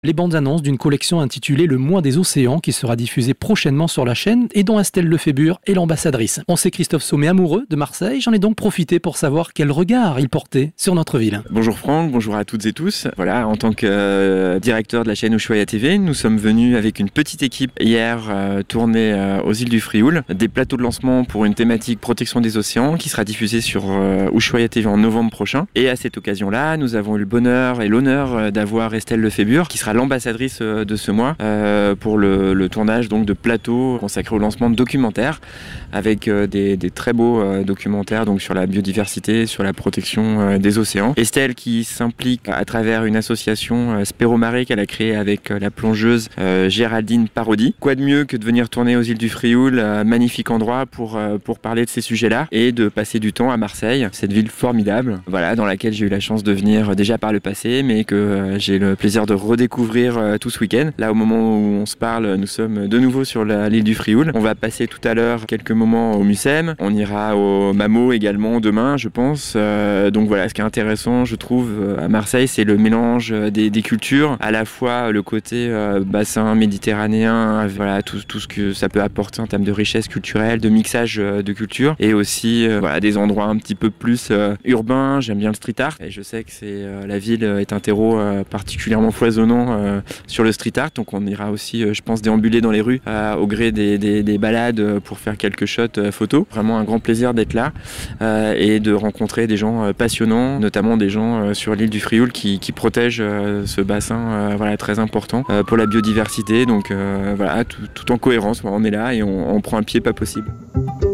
Les bandes annonces d'une collection intitulée Le Mois des Océans qui sera diffusée prochainement sur la chaîne et dont Estelle Lefébure est l'ambassadrice. On sait Christophe Sommet amoureux de Marseille, j'en ai donc profité pour savoir quel regard il portait sur notre ville. Bonjour Franck, bonjour à toutes et tous. Voilà, en tant que directeur de la chaîne Ushuaïa TV, nous sommes venus avec une petite équipe hier tourner aux îles du Frioul, des plateaux de lancement pour une thématique protection des océans qui sera diffusée sur Ushuaïa TV en novembre prochain. Et à cette occasion-là, nous avons eu le bonheur et l'honneur d'avoir Estelle Lefébure qui sera l'ambassadrice de ce mois pour le tournage donc de plateaux consacrés au lancement de documentaires avec des très beaux documentaires donc sur la biodiversité, sur la protection des océans. Estelle qui s'implique à travers une association Spéromarée qu'elle a créée avec la plongeuse Géraldine Parodi. Quoi de mieux que de venir tourner aux îles du Frioul, magnifique endroit pour parler de ces sujets-là et de passer du temps à Marseille, cette ville formidable, voilà, dans laquelle j'ai eu la chance de venir déjà par le passé, mais que j'ai le plaisir de redécouvrir tout ce week-end. Là, au moment où on se parle, nous sommes de nouveau sur l'île du Frioul. On va passer tout à l'heure quelques moments au Mucem. On ira au Mamo également demain, je pense. Donc voilà, ce qui est intéressant, je trouve, à Marseille, c'est le mélange des cultures, à la fois le côté bassin méditerranéen, voilà, tout ce que ça peut apporter en termes de richesse culturelle, de mixage de cultures, et aussi voilà, des endroits un petit peu plus urbains. J'aime bien le street art, et je sais que la ville est un terreau particulièrement foisonnant sur le street art, donc on ira aussi je pense déambuler dans les rues au gré des balades pour faire quelques shots photos. Vraiment un grand plaisir d'être là et de rencontrer des gens passionnants, notamment des gens sur l'île du Frioul qui protègent ce bassin voilà, très important pour la biodiversité, donc voilà, tout en cohérence, on est là et on prend un pied pas possible.